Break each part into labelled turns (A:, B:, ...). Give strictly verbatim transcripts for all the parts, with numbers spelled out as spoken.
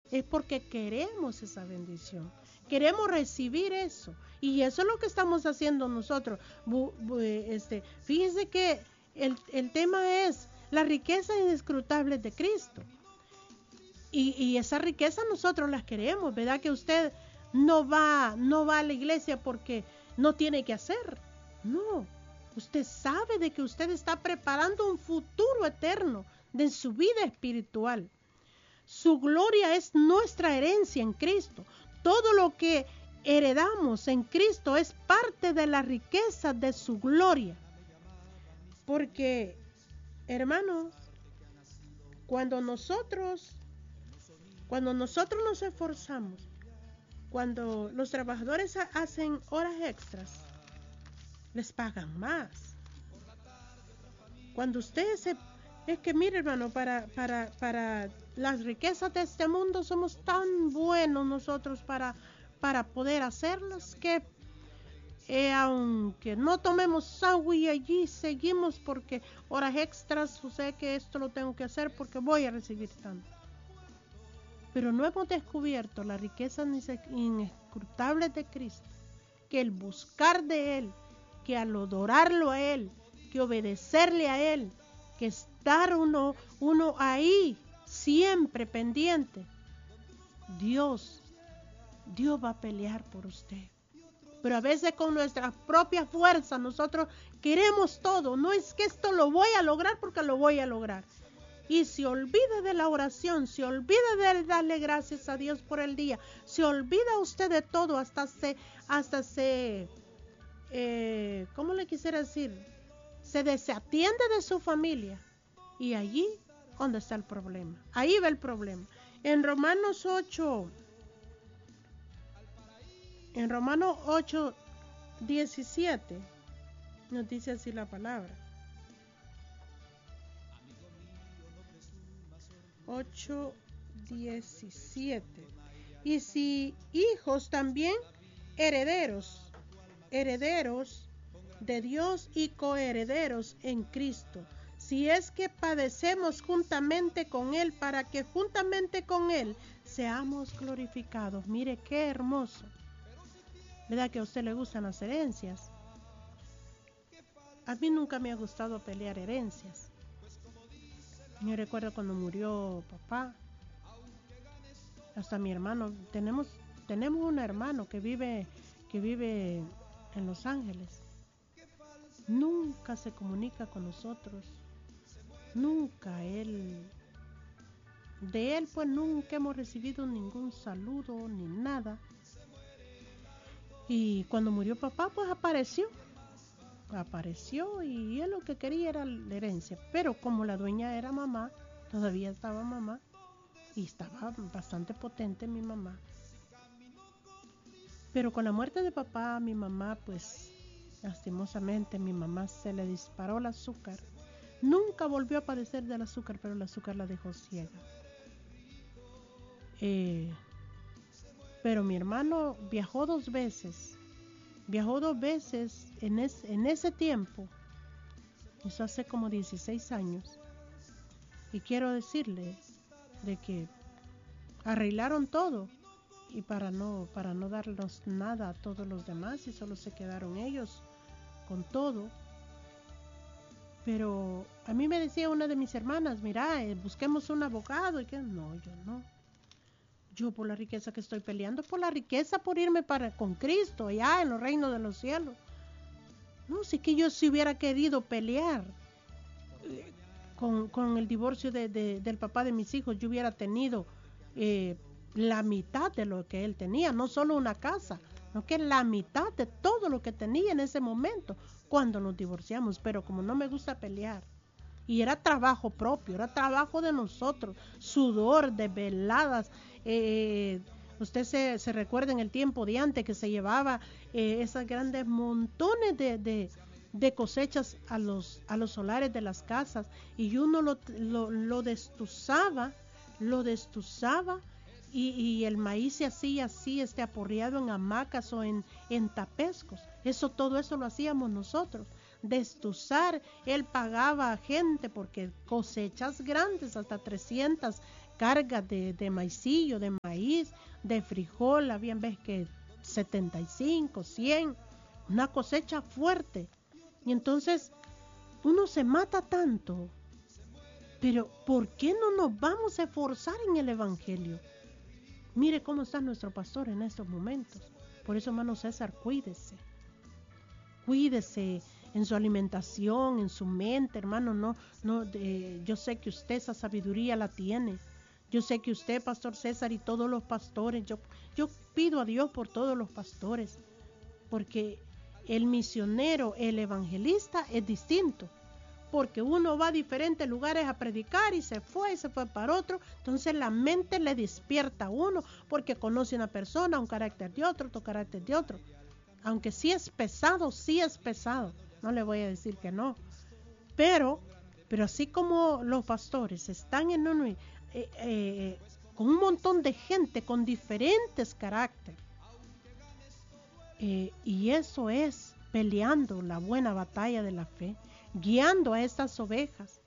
A: es porque queremos esa bendición. Queremos recibir eso. Y eso es lo que estamos haciendo nosotros. Bu, bu, este, fíjense que el, el tema es la riqueza inescrutable de Cristo. Y, y esa riqueza nosotros las queremos, ¿verdad? Que usted no va, no va a la iglesia porque no tiene que hacer. No, usted sabe de que usted está preparando un futuro eterno de su vida espiritual. Su gloria es nuestra herencia en Cristo. Todo lo que heredamos en Cristo es parte de la riqueza de su gloria. Porque, hermanos, cuando nosotros, cuando nosotros nos esforzamos, cuando los trabajadores hacen horas extras, les pagan más. Cuando usted se... Es que mire, hermano, para, para, para las riquezas de este mundo somos tan buenos nosotros para, para poder hacerlas que eh, aunque no tomemos agua y allí seguimos porque horas extras, o sea que esto lo tengo que hacer porque voy a recibir tanto. Pero no hemos descubierto la riqueza inescrutable de Cristo, que el buscar de Él, que al adorarlo a Él, que obedecerle a Él, que estar uno, uno ahí siempre pendiente. Dios, Dios va a pelear por usted. Pero a veces con nuestras propias fuerzas nosotros queremos todo. No es que esto lo voy a lograr porque lo voy a lograr. Y se olvida de la oración, se olvida de darle gracias a Dios por el día. Se olvida usted de todo, hasta se, hasta se, eh, ¿cómo le quisiera decir? Se desatiende de su familia. Y allí, ¿dónde está el problema? Ahí va el problema. En Romanos ocho, en Romanos ocho, diecisiete, nos dice así la palabra. ocho, diecisiete. Y si hijos también, herederos, herederos de Dios y coherederos en Cristo, si es que padecemos juntamente con Él, para que juntamente con Él seamos glorificados. Mire qué hermoso. ¿Verdad que a usted le gustan las herencias? A mí nunca me ha gustado pelear herencias. Yo recuerdo cuando murió papá, hasta mi hermano, tenemos, tenemos un hermano que vive, que vive en Los Ángeles. Nunca se comunica con nosotros. Nunca él, de él pues nunca hemos recibido ningún saludo ni nada. Y cuando murió papá pues apareció, apareció y él lo que quería era la herencia. Pero como la dueña era mamá, todavía estaba mamá y estaba bastante potente mi mamá. Pero con la muerte de papá, mi mamá pues lastimosamente mi mamá se le disparó el azúcar. Nunca volvió a padecer del azúcar, pero el azúcar la dejó ciega. Eh, pero mi hermano viajó dos veces. Viajó dos veces en, es, en ese tiempo. Eso hace como dieciséis años. Y quiero decirle de que arreglaron todo. Y para no, para no darnos nada a todos los demás, y solo se quedaron ellos con todo. Pero a mí me decía una de mis hermanas, mira, eh, busquemos un abogado. Y que no, yo no. Yo por la riqueza que estoy peleando, por la riqueza por irme para con Cristo, allá en los reinos de los cielos. No, sí que yo si hubiera querido pelear eh, con, con el divorcio de, de, del papá de mis hijos, yo hubiera tenido eh, la mitad de lo que él tenía, no solo una casa, sino que la mitad de todo lo que tenía en ese momento. Cuando nos divorciamos, pero como no me gusta pelear, y era trabajo propio, era trabajo de nosotros, sudor, desveladas, eh, usted se, se recuerda en el tiempo de antes que se llevaba eh, esas grandes montones de, de, de cosechas a los, a los solares de las casas, y uno lo, lo, lo destuzaba, lo destuzaba, y, y el maíz se hacía así, este aporreado en hamacas o en, en tapescos. Eso, todo eso lo hacíamos nosotros, destuzar. Él pagaba a gente porque cosechas grandes, hasta trescientas cargas de, de maicillo, de maíz, de frijol, habían veces que setenta y cinco, cien, una cosecha fuerte. Y entonces uno se mata tanto. Pero ¿por qué no nos vamos a esforzar en el Evangelio? Mire cómo está nuestro pastor en estos momentos. Por eso, hermano César, cuídese. Cuídese en su alimentación, en su mente, hermano. No, no, eh, yo sé que usted esa sabiduría la tiene. Yo sé que usted, Pastor César, y todos los pastores, yo, yo pido a Dios por todos los pastores, porque el misionero, el evangelista es distinto. Porque uno va a diferentes lugares a predicar y se fue y se fue para otro, entonces la mente le despierta a uno porque conoce una persona, un carácter de otro, otro carácter de otro. Aunque sí es pesado, sí es pesado, no le voy a decir que no. Pero, pero así como los pastores están en un, eh, eh, con un montón de gente con diferentes caracteres, eh, y eso es peleando la buena batalla de la fe, guiando a estas ovejas.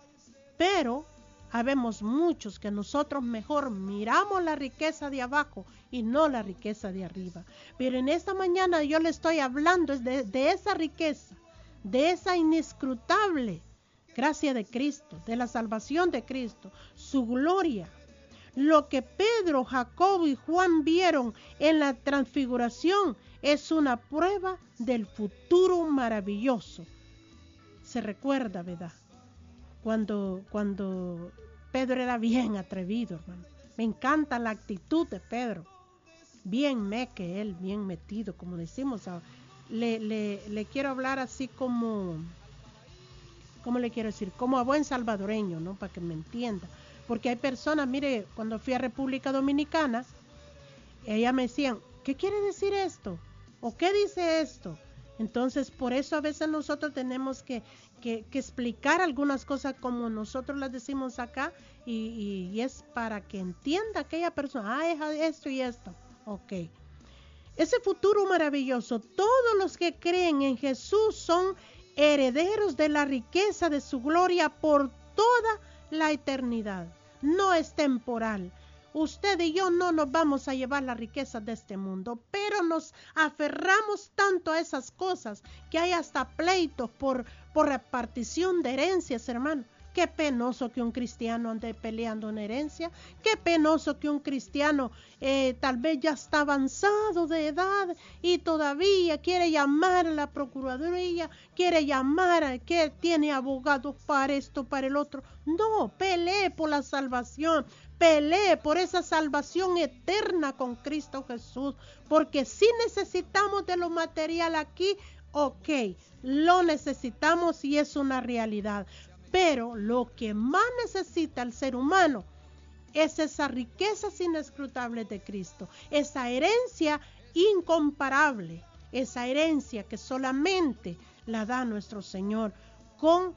A: Pero habemos muchos que nosotros mejor miramos la riqueza de abajo y no la riqueza de arriba. Pero en esta mañana yo le estoy hablando de, de esa riqueza, de esa inescrutable gracia de Cristo, de la salvación de Cristo, su gloria. Lo que Pedro, Jacobo y Juan vieron en la transfiguración es una prueba del futuro maravilloso. Se recuerda, ¿verdad? Cuando, cuando Pedro era bien atrevido, hermano. Me encanta la actitud de Pedro. Bien meque él, bien metido, como decimos. Le, le, le quiero hablar así como, ¿cómo le quiero decir? Como a buen salvadoreño, ¿no? Para que me entienda. Porque hay personas, mire, cuando fui a República Dominicana, ellas me decían, ¿qué quiere decir esto? ¿O qué dice esto? Entonces, por eso a veces nosotros tenemos que, que, que explicar algunas cosas como nosotros las decimos acá y, y, y es para que entienda aquella persona, ah, es esto y esto. Ok. Ese futuro maravilloso, todos los que creen en Jesús son herederos de la riqueza de su gloria por toda la eternidad. No es temporal. Usted y yo no nos vamos a llevar las riquezas de este mundo, pero nos aferramos tanto a esas cosas que hay hasta pleitos por, por repartición de herencias, hermano. Qué penoso que un cristiano ande peleando una herencia. Qué penoso que un cristiano eh, tal vez ya está avanzado de edad y todavía quiere llamar a la procuraduría, quiere llamar a que tiene abogados para esto, para el otro. No, pelee por la salvación. Pelee por esa salvación eterna con Cristo Jesús, porque si necesitamos de lo material aquí, ok, lo necesitamos y es una realidad, pero lo que más necesita el ser humano es esa riqueza inescrutable de Cristo, esa herencia incomparable, esa herencia que solamente la da nuestro Señor con,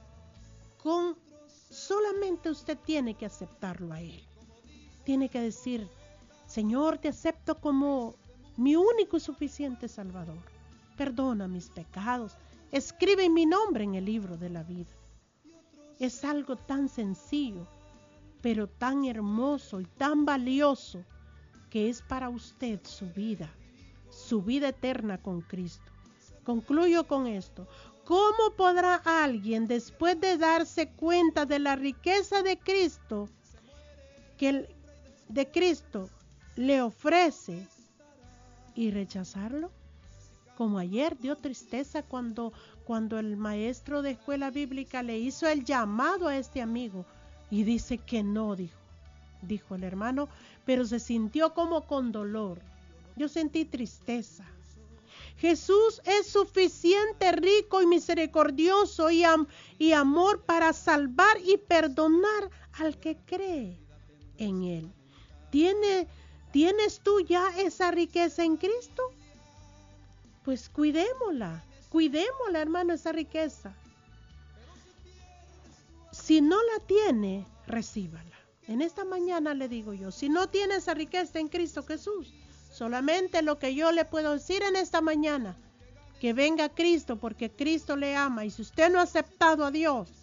A: con solamente usted tiene que aceptarlo a Él. Tiene que decir, Señor, te acepto como mi único y suficiente Salvador. Perdona mis pecados. Escribe mi nombre en el libro de la vida. Es algo tan sencillo, pero tan hermoso y tan valioso que es para usted su vida, su vida eterna con Cristo. Concluyo con esto. ¿Cómo podrá alguien, después de darse cuenta de la riqueza de Cristo, que el, de Cristo le ofrece y rechazarlo? Como ayer dio tristeza cuando, cuando el maestro de escuela bíblica le hizo el llamado a este amigo y dice que no, dijo, dijo el hermano, pero se sintió como con dolor. Yo sentí tristeza. Jesús es suficiente, rico y misericordioso y, am y amor para salvar y perdonar al que cree en Él. ¿Tiene, ¿Tienes tú ya esa riqueza en Cristo? Pues cuidémosla, cuidémosla, hermano, esa riqueza. Si no la tiene, recíbala. En esta mañana le digo yo, si no tiene esa riqueza en Cristo Jesús, solamente lo que yo le puedo decir en esta mañana, que venga Cristo porque Cristo le ama. Y si usted no ha aceptado a Dios,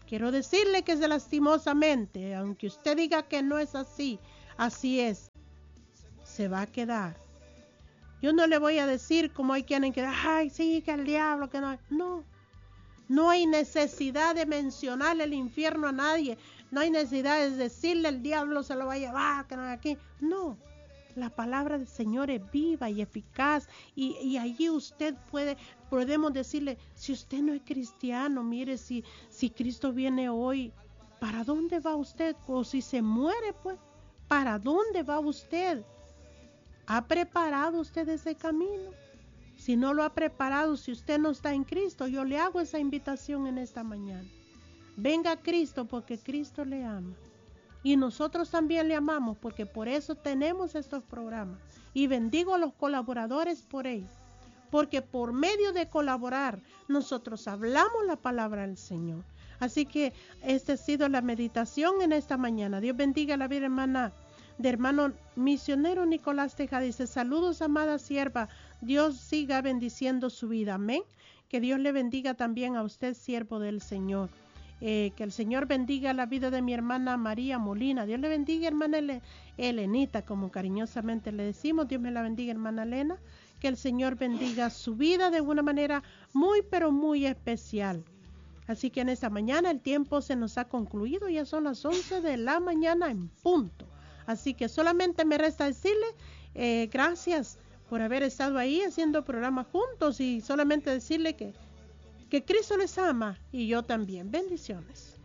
A: Quiero decirle que es lastimosamente, aunque usted diga que no es así, así es, se va a quedar. Yo no le voy a decir como hay quienes que, ay, sí, que el diablo, que no. No, no hay necesidad de mencionarle el infierno a nadie. No hay necesidad de decirle el diablo se lo va a llevar, que no hay aquí. No, la palabra del Señor es viva y eficaz. Y, y allí usted puede, podemos decirle, si usted no es cristiano, mire, si, si Cristo viene hoy, ¿para dónde va usted? O si se muere, pues, ¿para dónde va usted? ¿Ha preparado usted ese camino? Si no lo ha preparado, si usted no está en Cristo, yo le hago esa invitación en esta mañana. Venga a Cristo porque Cristo le ama. Y nosotros también le amamos porque por eso tenemos estos programas. Y bendigo a los colaboradores por ello. Porque por medio de colaborar, nosotros hablamos la palabra del Señor. Así que esta ha sido la meditación en esta mañana. Dios bendiga a la vida hermana de hermano misionero Nicolás Tejada. Dice, saludos amada sierva, Dios siga bendiciendo su vida, amén. Que Dios le bendiga también a usted, siervo del Señor. Eh, que el Señor bendiga la vida de mi hermana María Molina. Dios le bendiga, hermana Ele Elenita, como cariñosamente le decimos. Dios me la bendiga, hermana Elena. Que el Señor bendiga su vida de una manera muy, pero muy especial. Así que en esta mañana el tiempo se nos ha concluido. Ya son las once de la mañana en punto. Así que solamente me resta decirle eh, gracias por haber estado ahí haciendo programas juntos y solamente decirle que, que Cristo les ama y yo también. Bendiciones.